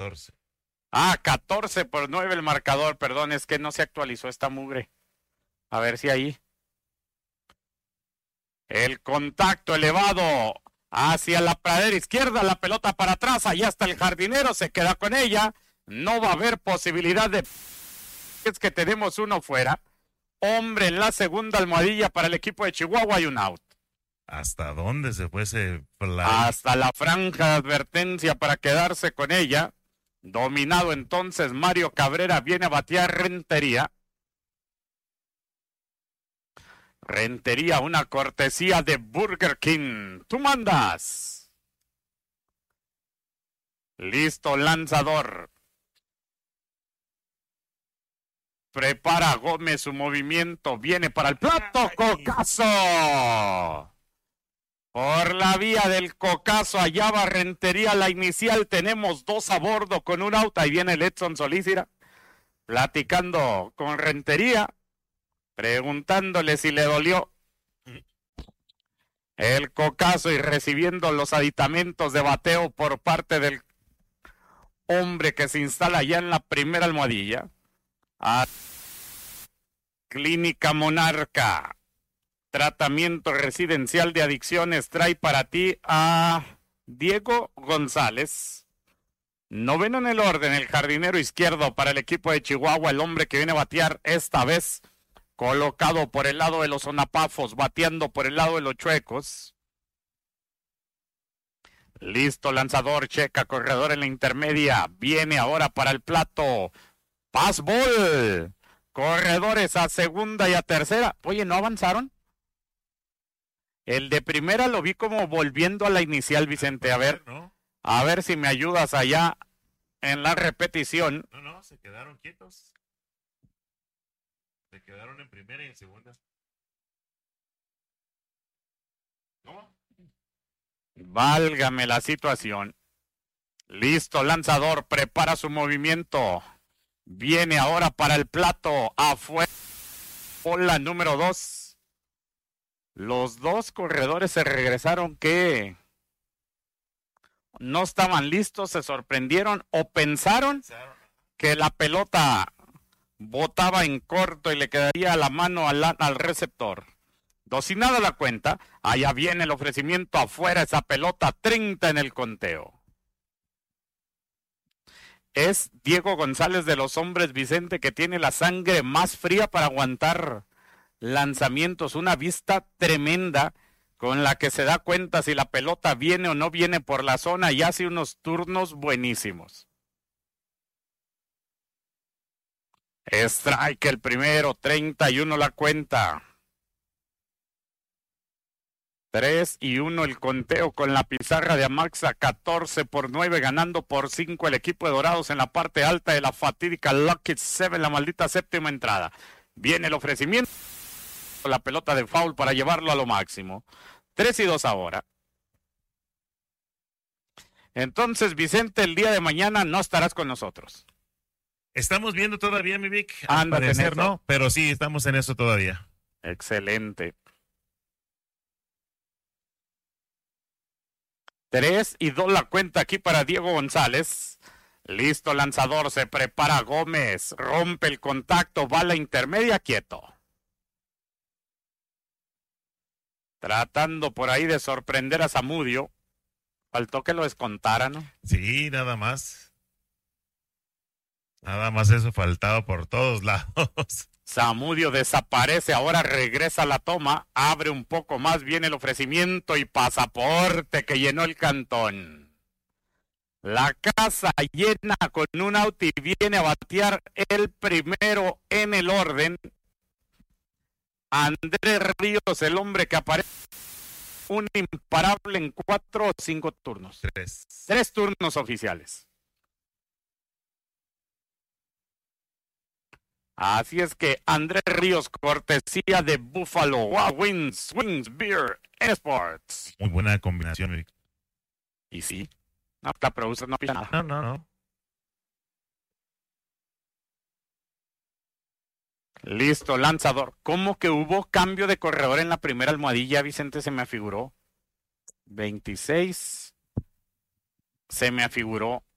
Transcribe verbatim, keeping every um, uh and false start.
catorce. Ah, catorce por nueve el marcador, perdón, es que no se actualizó esta mugre. A ver si ahí. El contacto elevado hacia la pradera izquierda, la pelota para atrás, allá está el jardinero, se queda con ella. No va a haber posibilidad de... Es que tenemos uno fuera. Hombre en la segunda almohadilla para el equipo de Chihuahua y un out. ¿Hasta dónde se fue ese fly? Hasta la franja de advertencia para quedarse con ella. Dominado entonces Mario Cabrera, viene a batear Rentería. Rentería, una cortesía de Burger King. Tú mandas. Listo, lanzador. Prepara Gómez su movimiento. Viene para el plato. ¡Cocazo! Por la vía del cocazo, allá va Rentería, la inicial. Tenemos dos a bordo con un out. Ahí viene el Edson Solícira. Platicando con Rentería. Preguntándole si le dolió el cocazo y recibiendo los aditamentos de bateo por parte del hombre que se instala ya en la primera almohadilla. A Clínica Monarca, tratamiento residencial de adicciones, trae para ti a Diego González. Noveno en el orden, el jardinero izquierdo para el equipo de Chihuahua, el hombre que viene a batear esta vez. Colocado por el lado de los Sonapafos, bateando por el lado de los Chuecos. Listo, lanzador, checa, corredor en la intermedia. Viene ahora para el plato. Pass ball. Corredores a segunda y a tercera. Oye, ¿no avanzaron? El de primera lo vi como volviendo a la inicial, Vicente. A ver, a ver si me ayudas allá en la repetición. No, no, se quedaron quietos. Se quedaron en primera y en segunda. ¿Cómo? Válgame la situación. Listo, lanzador, prepara su movimiento. Viene ahora para el plato. Afuera. Bola número dos. Los dos corredores se regresaron que no estaban listos, se sorprendieron o pensaron que la pelota botaba en corto y le quedaría la mano al, al receptor. Dos y nada la cuenta. Allá viene el ofrecimiento afuera, esa pelota, treinta en el conteo. Es Diego González de los Hombres, Vicente, que tiene la sangre más fría para aguantar lanzamientos. Una vista tremenda con la que se da cuenta si la pelota viene o no viene por la zona y hace unos turnos buenísimos. Strike el primero, treinta y uno la cuenta. tres y uno el conteo con la pizarra de Amaxa, catorce por nueve, ganando por cinco el equipo de Dorados en la parte alta de la fatídica Lucky siete, la maldita séptima entrada. Viene el ofrecimiento, la pelota de foul para llevarlo a lo máximo. tres y dos ahora. Entonces, Vicente, el día de mañana no estarás con nosotros. Estamos viendo todavía, mi Vic. Ándate en eso. ¿No? Pero sí, estamos en eso todavía. Excelente. tres y dos la cuenta aquí para Diego González. Listo, lanzador, se prepara Gómez. Rompe el contacto, va a la intermedia, quieto. Tratando por ahí de sorprender a Zamudio. Faltó que lo descontara, ¿no? Sí, nada más. Nada más eso faltaba por todos lados. Zamudio desaparece, ahora regresa a la toma, abre un poco más, viene el ofrecimiento y pasaporte que llenó el cantón. La casa llena con un out y viene a batear el primero en el orden. Andrés Ríos, el hombre que aparece un imparable en cuatro o cinco turnos. Tres. Tres turnos oficiales. Así es que Andrés Ríos, cortesía de Buffalo Wild Wings, Wings Beer Sports. Muy buena combinación, Vic. Y sí, no, la produce no pisa nada. No, no, no. Listo, lanzador. ¿Cómo que hubo cambio de corredor en la primera almohadilla, Vicente? Se me afiguró. veintiséis. Se me afiguró.